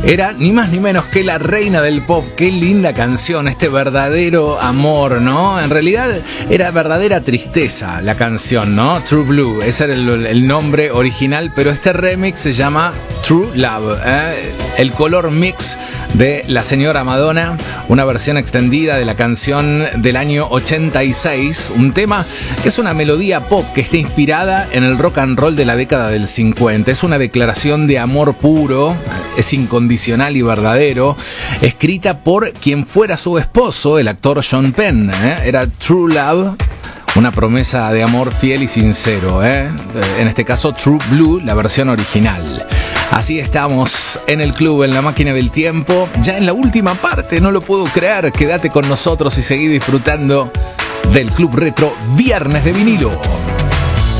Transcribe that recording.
era ni más ni menos que la reina del pop. Qué linda canción, este verdadero amor, ¿no? En realidad era verdadera tristeza la canción, ¿no? True Blue, ese era el nombre original, pero este remix se llama True Love, el color mix de la señora Madonna, una versión extendida de la canción del año 86, un tema que es una melodía pop que está inspirada en el rock and roll de la década del 50. Es una declaración de amor puro, es incondicional y verdadero, escrita por quien fuera su esposo, el actor Sean Penn. Era True Love, una promesa de amor fiel y sincero, en este caso True Blue, la versión original. Así estamos en el club, en la máquina del tiempo, ya en la última parte, no lo puedo creer. Quédate con nosotros y seguí disfrutando del Club Retro Viernes de Vinilo.